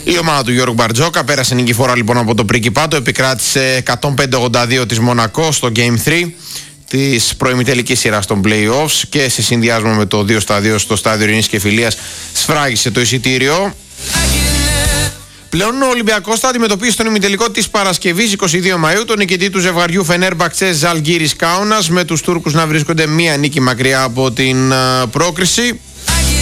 Η ομάδα του Γιώργου Μπαρτζόκα πέρασε νικηφόρα λοιπόν από το Πριγκιπάτο, επικράτησε 105-82 της Μονακό στο Game 3 της προημιτελικής σειράς των Play-Offs και σε συνδυάσμα με το 2-2 στο στάδιο Ειρήνης και Φιλίας σφράγισε το εισιτήριο. Πλέον ο Ολυμπιακός θα αντιμετωπίσει στον ημιτελικό της Παρασκευής 22 Μαΐου τον νικητή του ζευγαριού Φενέρμπαχτσε Ζαλγκίρις Κάουνας, με τους Τούρκους να βρίσκονται μία νίκη μακριά από την πρόκριση.